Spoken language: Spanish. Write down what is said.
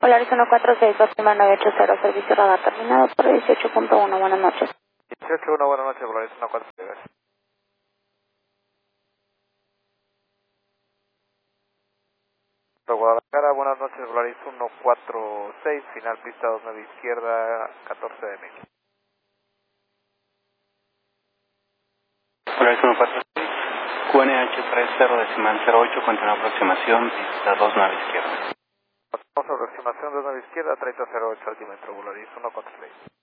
Polaris 146, Bátima 980, servicio radar terminado por 18.1, buenas noches. 18.1, buenas noches, Polaris 146. Guadalajara, buenas noches, Polaris 146, final pista 29 izquierda, 14 de 1000. Polaris 146, QNH 30 decimal 08, continúa aproximación, pista 29 izquierda. Pasamos aproximación 29 izquierda, 3008 altímetro, Polaris 146.